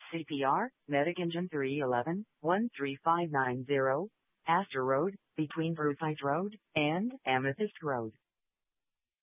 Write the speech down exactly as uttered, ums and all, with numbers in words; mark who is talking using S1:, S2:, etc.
S1: C P R, Medic Engine three eleven, one three five nine zero, Astor Road, between Versailles Road and Amethyst Road.